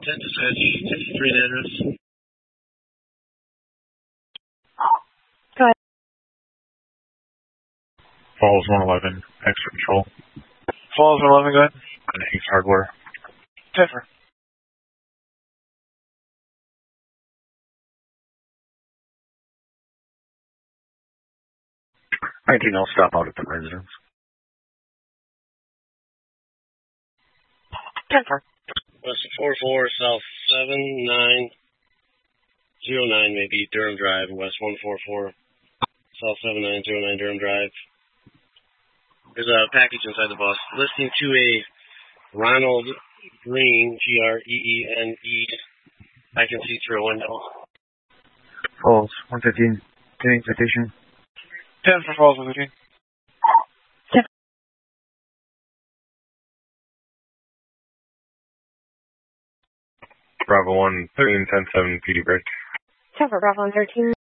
10 dispatch, 63 address. Go ahead. Falls 111, extra control. Falls 111, go ahead. And Ace Hardware. 10. 19, I'll stop out at the residence. 10. West 44, South 7909, maybe Durham Drive, West 144, South 7909 Durham Drive. There's a package inside the bus. Listening to a Ronald Green, Greene. I can see through a window. Falls 115, doing citation. 10 for Falls 115. 10. Bravo 1, 13, 10-7, PD break. 10 for Bravo 113.